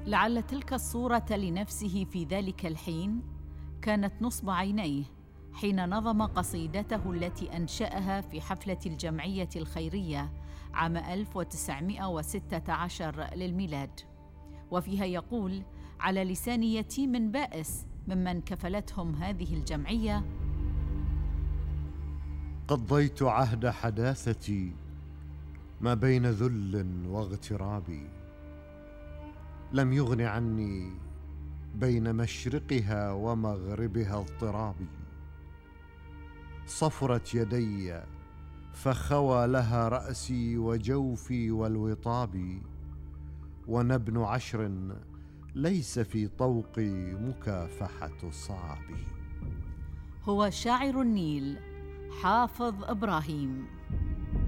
لعل تلك الصورة لنفسه في ذلك الحين كانت نصب عينيه حين نظم قصيدته التي أنشأها في حفلة الجمعية الخيرية عام 1916 للميلاد، وفيها يقول على لسان يتيم بائس ممن كفلتهم هذه الجمعية: قضيت عهد حداثتي ما بين ذل واغتراب، لم يغن عني بين مشرقها ومغربها اضطرابي. صفرت يدي فخوى لها رأسي وجوفي والوطاب، وانا ابن 10 ليس في طوقي مكافحة صعب. هو شاعر النيل حافظ إبراهيم.